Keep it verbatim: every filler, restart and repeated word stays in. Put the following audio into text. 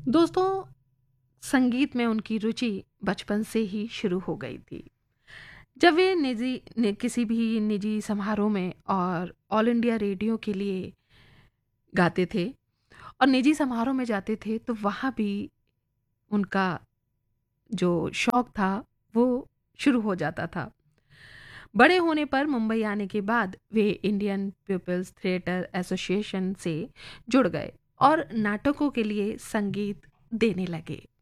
दोस्तों, संगीत में उनकी रुचि बचपन से ही शुरू हो गई थी। जब वे निजी नि, किसी भी निजी समारोह में और ऑल इंडिया रेडियो के लिए गाते थे और निजी समारोह में जाते थे, तो वहाँ भी उनका जो शौक था वो शुरू हो जाता था। बड़े होने पर मुंबई आने के बाद वे इंडियन पीपल्स थिएटर एसोसिएशन से जुड़ गए और नाटकों के लिए संगीत देने लगे।